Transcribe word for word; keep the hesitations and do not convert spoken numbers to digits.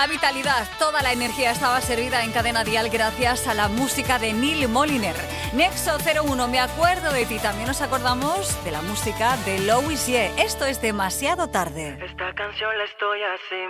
La vitalidad, toda la energía estaba servida en Cadena Dial gracias a la música de Neil Moliner. Nexo cero uno, me acuerdo de ti. También nos acordamos de la música de Louis Ye. Esto es Demasiado Tarde. Esta canción la estoy así